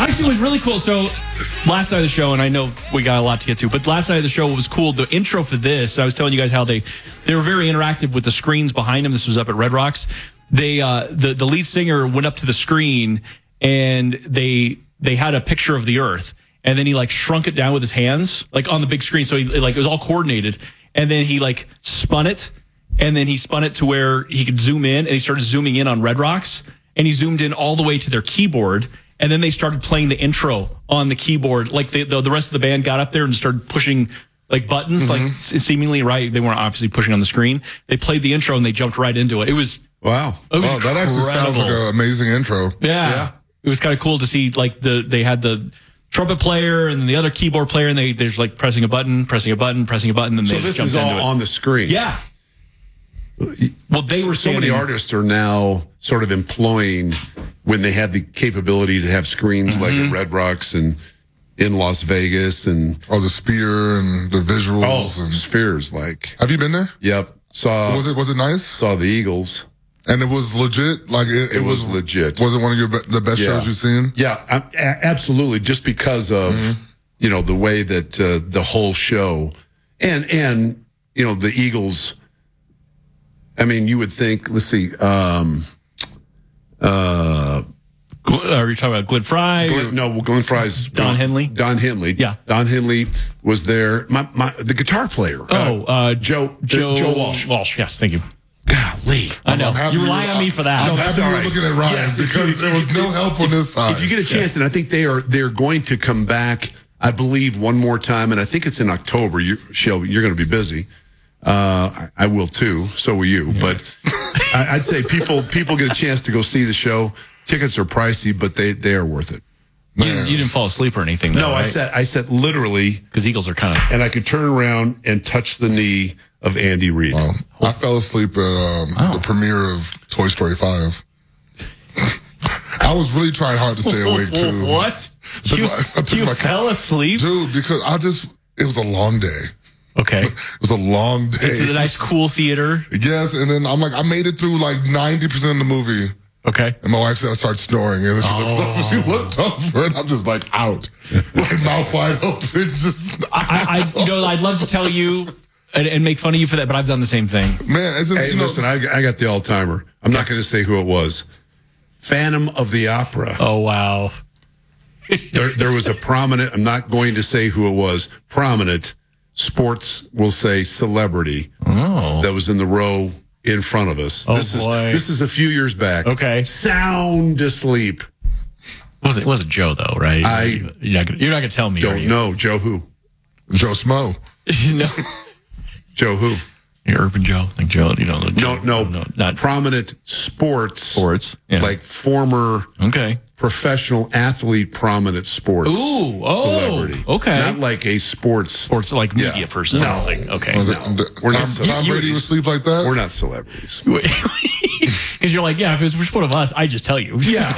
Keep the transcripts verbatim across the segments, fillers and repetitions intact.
Actually, it was really cool. So last night of the show, and I know we got a lot to get to, but last night of the show was cool. The intro for this, I was telling you guys how they they were very interactive with the screens behind them. This was up at Red Rocks. They uh, the the lead singer went up to the screen and they they had a picture of the Earth, and then he like shrunk it down with his hands, like on the big screen. So he like it was all coordinated, and then he like spun it, and then he spun it to where he could zoom in, and he started zooming in on Red Rocks, and he zoomed in all the way to their keyboard. And then they started playing the intro on the keyboard. Like the, the, the rest of the band got up there and started pushing like buttons, mm-hmm. like seemingly right. They weren't obviously pushing on the screen. They played the intro and they jumped right into it. It was wow. It was oh, that actually sounds like an amazing intro. Yeah, yeah. It was kind of cool to see like the they had the trumpet player and then the other keyboard player, and they there's like pressing a button, pressing a button, pressing a button. And so they this jumped is all into it. on the screen. Yeah. Well, they were so standing, many artists are now sort of employing when they have the capability to have screens mm-hmm. like at Red Rocks and in Las Vegas and oh the Sphere and the visuals oh, and Spheres. Like, have you been there? Yep. Saw was it was it nice? Saw the Eagles, and it was legit. Like it, it, it was, was legit. Was it one of your be- the best yeah. shows you've seen? Yeah, I, a- absolutely. Just because of mm-hmm. you know the way that uh, the whole show and and you know the Eagles. I mean, you would think, let's see, um, uh, are you talking about Glenn Frey? Glenn, no, Glenn Frey's Don Henley. Don Henley. Yeah. Don Henley was there. My, my, the guitar player. Oh, uh, uh, Joe, Joe, Joe Walsh. Walsh, yes, thank you. Golly. I know. You rely on me for that. I'm no, that's happy all you right. were looking at Ryan yes, because there was no help on this side. If you get a chance, yeah. and I think they are, they're going to come back, I believe, one more time, and I think it's in October. You, Shelby, you're going to be busy. Uh, I, I will too. So will you. Yeah. But I, I'd say people people get a chance to go see the show. Tickets are pricey, but they, they are worth it. You, you didn't fall asleep or anything, though, No, right? I sat I sat literally because Eagles are kind of, and I could turn around and touch the knee of Andy Reid. Oh, I fell asleep at um, oh. the premiere of Toy Story five. I was really trying hard to stay awake too. What? You, my, you my, fell asleep, dude? Because I just it was a long day. Okay. It was a long day. It's a nice, cool theater. Yes, and then I'm like, I made it through like ninety percent of the movie. Okay. And my wife said I started snoring, and then she, oh. looked, she looked over, and I'm just like out, like mouth wide open. Just I, I, you know, I'd love to tell you and, and make fun of you for that, but I've done the same thing. Man, it's just, hey, you know, listen, I, I got the all timer. I'm not going to say who it was. Phantom of the Opera. Oh wow. there, there was a prominent. I'm not going to say who it was. Prominent. Sports will say celebrity oh. that was in the row in front of us. Oh, this boy. is this is a few years back. Okay. Sound asleep. Was it wasn't Joe though, right? I you're not gonna, you're not gonna tell me. Don't know. Joe who? Joe Smo. no. Joe who? You're Urban Joe. Like Joe, you know. No, no, no, not prominent sports. Sports. Yeah. Like former okay. professional athlete, prominent sports. Ooh, oh, celebrity. Okay. Not like a sports sports like media yeah. person. No. Like, okay. Well, the, no. the, We're Tom, not Tom Brady was asleep like that? We're not celebrities. Because you're like, yeah, if it was just one of us, I just tell you. Yeah.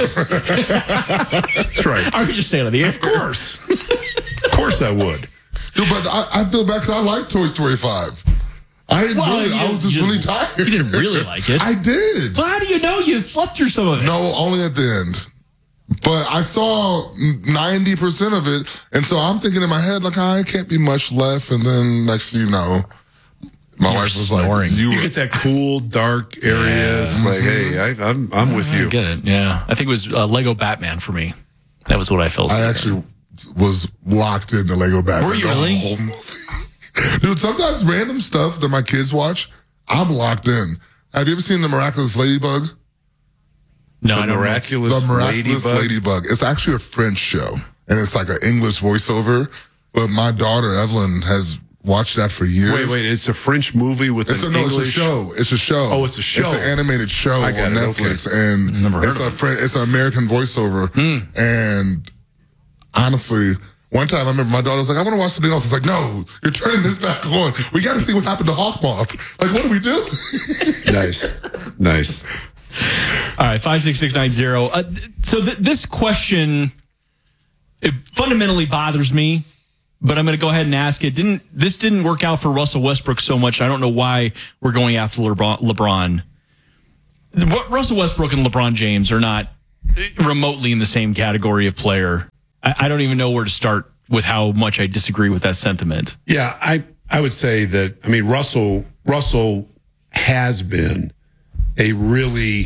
That's right. I would just say it on the air. Of course. Of course I would. Dude, but I, I feel bad because I like Toy Story five. I enjoyed well, it. I was just really tired. You didn't really like it. I did. Well, how do you know you slept through some of it? No, only at the end. But I saw ninety percent of it, and so I'm thinking in my head, like, I can't be much left, and then next thing you know, my You're wife was snoring. like, you, you get that cool, dark area. Yeah. It's like, hey, I, I'm, I'm with you. I get it, yeah. I think it was uh, Lego Batman for me. That was what I felt. I actually was locked into Lego Batman. Were you really? The whole movie. Dude, sometimes random stuff that my kids watch, I'm locked in. Have you ever seen The Miraculous Ladybug? No, the I don't miraculous, The Miraculous Ladybug. Ladybug. It's actually a French show, and it's like an English voiceover. But my daughter, Evelyn, has watched that for years. Wait, wait, it's a French movie with It's an a, no, English... it's a show. It's a show. Oh, it's a show. It's an animated show I on got it, Netflix, okay. and Never heard it's of a it. Fran- it's an American voiceover. Hmm. And honestly, one time I remember my daughter was like, "I want to watch something else." It's like, "No, you're turning this back on. We got to see what happened to Hawkmoth. Like, what do we do?" Nice, nice. All right, five six six nine zero. Uh, so th- this question, it fundamentally bothers me, but I'm going to go ahead and ask it. Didn't this didn't work out for Russell Westbrook so much? I don't know why we're going after LeBron. LeBron. Russell Westbrook and LeBron James are not remotely in the same category of player. I, I don't even know where to start with how much I disagree with that sentiment. Yeah, I, I would say that, I mean, Russell, Russell has been a really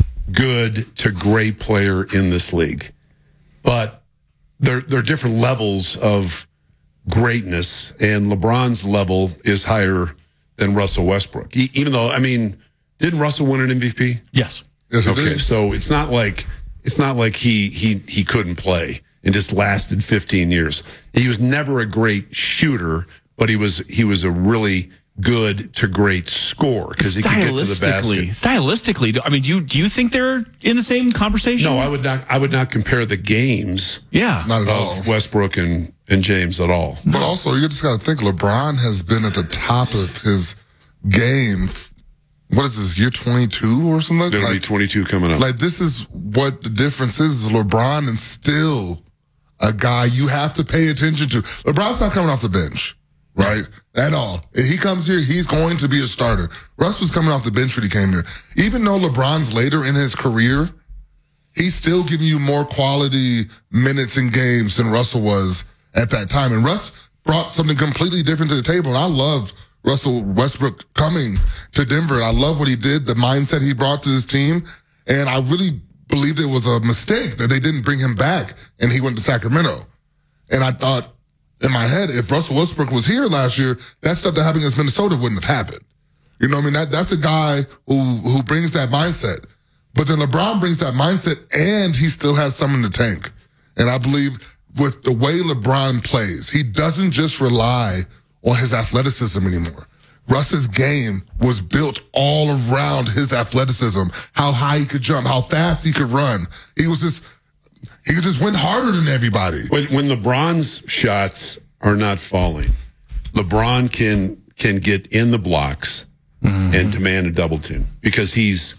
good to great player in this league. But there, there are different levels of greatness, and LeBron's level is higher than Russell Westbrook. He, even though, I mean, didn't Russell win an M V P? Yes. Yes, he Okay, did. so it's not like it's not like he he he couldn't play and just lasted fifteen years. He was never a great shooter, but he was he was a really good to great scorer because he could get to the Stylistically, basket. stylistically, I mean, do you do you think they're in the same conversation? No, I would not. I would not compare the games Yeah. Not at all. of Westbrook and and James at all. But also, you just got to think LeBron has been at the top of his game. What is this, year twenty-two or something? There'll be Like, twenty-two coming up. like, this is what the difference is. is LeBron is still a guy you have to pay attention to. LeBron's not coming off the bench, right? At all. If he comes here, he's going to be a starter. Russ was coming off the bench when he came here. Even though LeBron's later in his career, he's still giving you more quality minutes and games than Russell was at that time. And Russ brought something completely different to the table. And I loved Russell Westbrook coming to Denver. I love what he did, the mindset he brought to his team. And I really believed it was a mistake that they didn't bring him back and he went to Sacramento. And I thought in my head, if Russell Westbrook was here last year, that stuff that happened against Minnesota wouldn't have happened. You know what I mean? That, that's a guy who, who brings that mindset. But then LeBron brings that mindset and he still has some in the tank. And I believe with the way LeBron plays, he doesn't just rely on his athleticism anymore. Russ's game was built all around his athleticism, how high he could jump, how fast he could run. He was just, he could just win harder than everybody. When, when LeBron's shots are not falling, LeBron can can get in the blocks mm-hmm. and demand a double team because he's,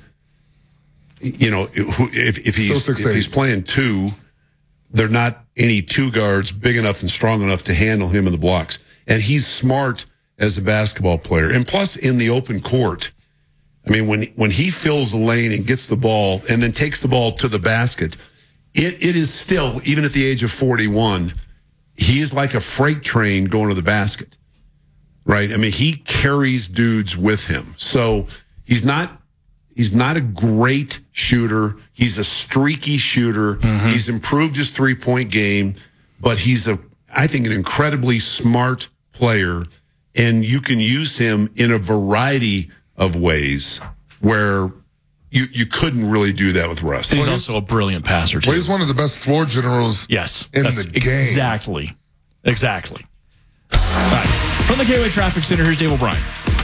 you know, if, if he's if he's playing two, they're not any two guards big enough and strong enough to handle him in the blocks. And he's smart as a basketball player. And plus, in the open court, I mean, when when he fills the lane and gets the ball and then takes the ball to the basket, it it is still, even at the age of forty-one, he is like a freight train going to the basket, right? I mean, he carries dudes with him. So he's not he's not a great shooter. He's a streaky shooter. Mm-hmm. He's improved his three-point game, but he's a, I think, an incredibly smart player, and you can use him in a variety of ways where you you couldn't really do that with Russ. He's also a brilliant passer, too. Well, he's one of the best floor generals yes, in that's the exactly, game. Exactly. Exactly. All right. From the K O A Traffic Center, here's Dave O'Brien.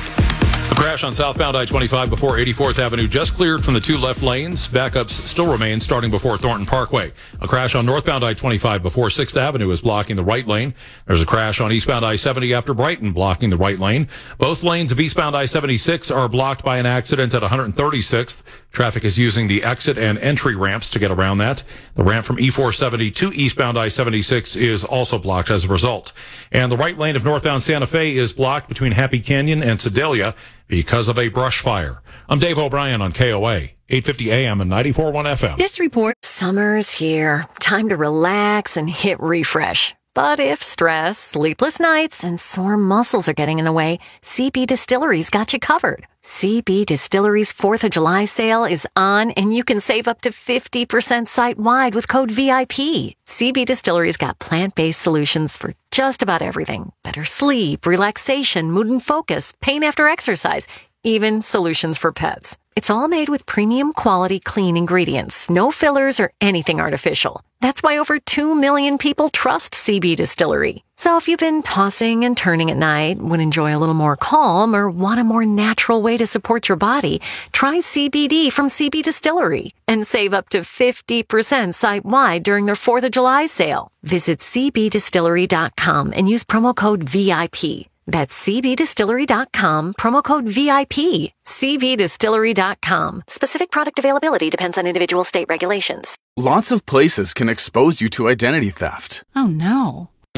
A crash on southbound I twenty-five before eighty-fourth Avenue just cleared from the two left lanes. Backups still remain starting before Thornton Parkway. A crash on northbound I twenty-five before sixth Avenue is blocking the right lane. There's a crash on eastbound I seventy after Brighton blocking the right lane. Both lanes of eastbound I seventy-six are blocked by an accident at one thirty-sixth. Traffic is using the exit and entry ramps to get around that. The ramp from E four seventy to eastbound I seventy-six is also blocked as a result. And the right lane of northbound Santa Fe is blocked between Happy Canyon and Sedalia because of a brush fire. I'm Dave O'Brien on K O A, eight fifty A M and ninety-four point one F M. This report, summer's here. Time to relax and hit refresh. But if stress, sleepless nights, and sore muscles are getting in the way, C B Distillery's got you covered. C B Distillery's fourth of July sale is on, and you can save up to fifty percent site-wide with code V I P. C B Distillery's got plant-based solutions for just about everything. Better sleep, relaxation, mood and focus, pain after exercise, even solutions for pets. It's all made with premium quality clean ingredients, no fillers or anything artificial. That's why over two million people trust C B Distillery. So if you've been tossing and turning at night, would enjoy a little more calm, or want a more natural way to support your body, try C B D from C B Distillery and save up to fifty percent site-wide during their fourth of July sale. Visit C B distillery dot com and use promo code V I P. That's C B distillery dot com, promo code V I P. C B distillery dot com. Specific product availability depends on individual state regulations. Lots of places can expose you to identity theft. Oh no.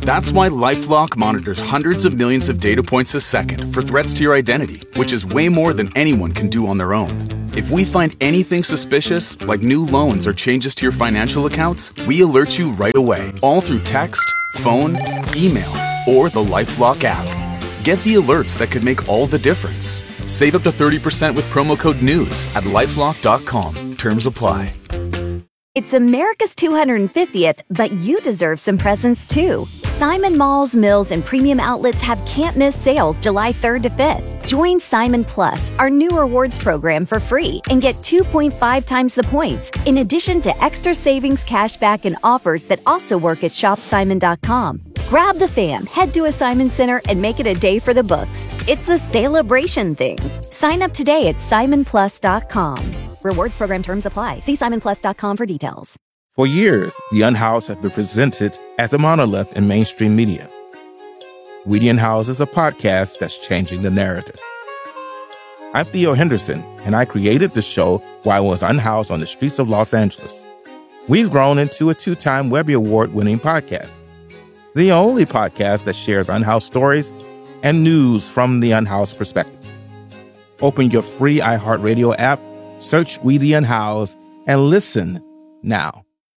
That's why LifeLock monitors hundreds of millions of data points a second for threats to your identity, which is way more than anyone can do on their own. If we find anything suspicious, like new loans or changes to your financial accounts, we alert you right away, all through text, phone, email, or the LifeLock app. Get the alerts that could make all the difference. Save up to thirty percent with promo code NEWS at lifelock dot com. Terms apply. It's America's two hundred fiftieth, but you deserve some presents too. Simon Malls, Mills, and Premium Outlets have can't-miss sales July third to fifth. Join Simon Plus, our new rewards program, for free and get two point five times the points, in addition to extra savings, cashback, and offers that also work at shop simon dot com. Grab the fam, head to a Simon Center, and make it a day for the books. It's a celebration thing. Sign up today at simon plus dot com. Rewards program terms apply. See simon plus dot com for details. For years, The Unhoused have been presented as a monolith in mainstream media. We the Unhoused is a podcast that's changing the narrative. I'm Theo Henderson, and I created the show while I was unhoused on the streets of Los Angeles. We've grown into a two-time Webby Award-winning podcast, the only podcast that shares unhoused stories and news from the unhoused perspective. Open your free iHeartRadio app, search We the Unhoused, and listen now.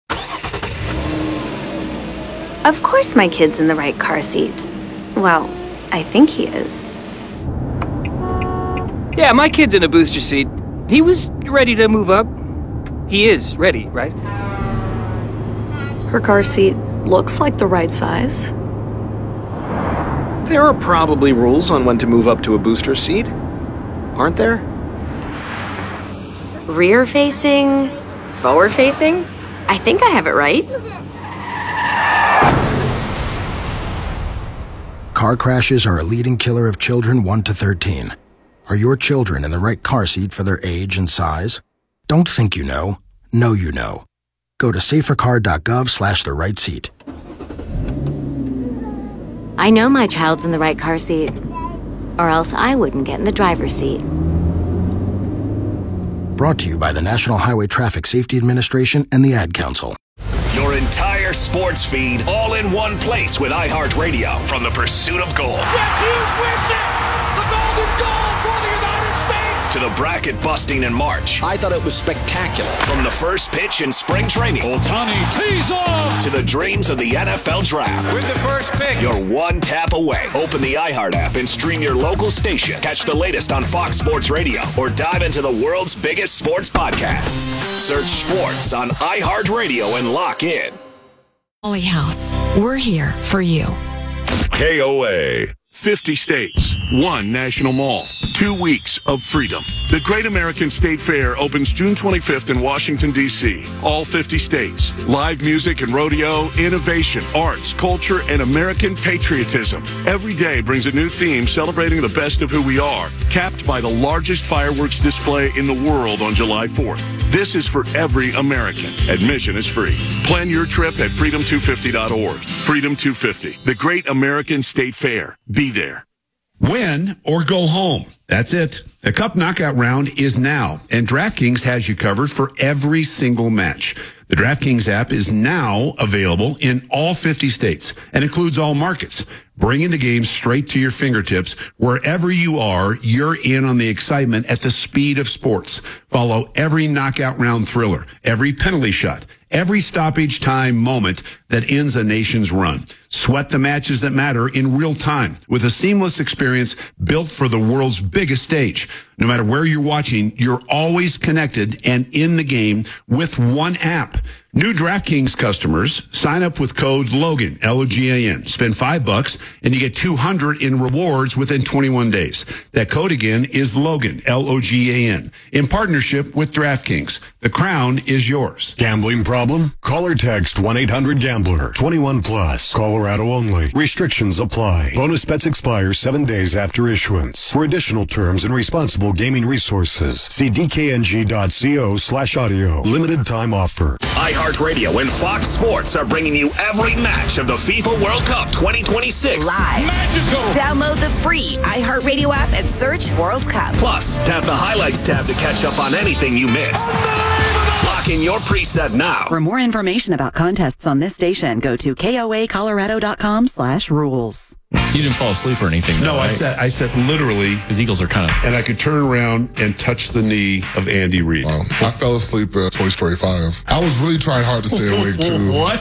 Of course my kid's in the right car seat. Well, I think he is. Yeah, my kid's in a booster seat. He was ready to move up. He is ready, right? Her car seat looks like the right size. There are probably rules on when to move up to a booster seat, aren't there? Rear facing, forward facing? I think I have it right. Car crashes are a leading killer of children one to thirteen. Are your children in the right car seat for their age and size? Don't think you know. Know you know. Go to safercar dot gov slash the right seat. I know my child's in the right car seat, or else I wouldn't get in the driver's seat. Brought to you by the National Highway Traffic Safety Administration and the Ad Council. Your entire sports feed all in one place with iHeartRadio from the pursuit of gold. Jack Hughes wins it! The golden goal for the United States! To the bracket busting in March. I thought it was spectacular. From the first pitch in spring training. Ohtani tees off! To the dreams of the N F L Draft. With the first pick. You're one tap away. Open the iHeart app and stream your local station. Catch the latest on Fox Sports Radio or dive into the world's biggest sports podcasts. Search sports on iHeartRadio and lock in. Holy House, we're here for you. K O A. fifty states, one national mall, two weeks of freedom. The Great American State Fair opens June twenty-fifth in Washington, D C All fifty states. Live music and rodeo, innovation, arts, culture, and American patriotism. Every day brings a new theme celebrating the best of who we are, capped by the largest fireworks display in the world on July fourth. This is for every American. Admission is free. Plan your trip at freedom two fifty dot org. Freedom two fifty, the Great American State Fair. Be there. Win or go home. That's it. The Cup Knockout Round is now, and DraftKings has you covered for every single match. The DraftKings app is now available in all fifty states and includes all markets, bringing the game straight to your fingertips. Wherever you are, you're in on the excitement at the speed of sports. Follow every knockout round thriller, every penalty shot, every stoppage time moment that ends a nation's run. Sweat the matches that matter in real time with a seamless experience built for the world's biggest stage. No matter where you're watching, you're always connected and in the game with one app. New DraftKings customers sign up with code Logan, L O G A N. Spend five bucks and you get two hundred in rewards within twenty-one days. That code again is Logan, L O G A N. In partnership with DraftKings, the crown is yours. Gambling problem? Call or text one eight hundred gambler. twenty-one plus. Colorado only. Restrictions apply. Bonus bets expire seven days after issuance. For additional terms and responsible gaming resources, see d k n g dot co slash audio. Limited time offer. iHeartRadio and Fox Sports are bringing you every match of the FIFA World Cup twenty twenty-six. Live. Magical. Download the free iHeartRadio app and search World Cup. Plus, tap the Highlights tab to catch up on anything you missed. Lock in your preset now. For more information about contests on this station, go to K O A Colorado dot com slash rules. You didn't fall asleep or anything, though, No, I right? said I said literally. His Eagles are kind of... And I could turn around and touch the knee of Andy Reid. Wow. I fell asleep at Toy Story five. I was really trying hard to stay awake, too. What?